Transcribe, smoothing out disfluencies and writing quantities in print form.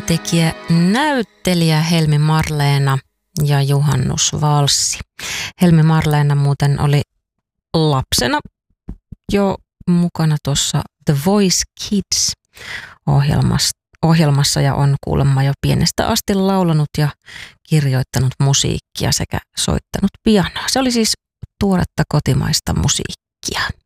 lauluntekijä, näyttelijä Helmi Marleena ja Juhannusvalssi. Helmi Marleena muuten oli lapsena jo mukana tuossa The Voice Kids ohjelmassa ja on kuulemma jo pienestä asti laulanut ja kirjoittanut musiikkia sekä soittanut pianoa. Se oli siis tuoretta kotimaista musiikkia.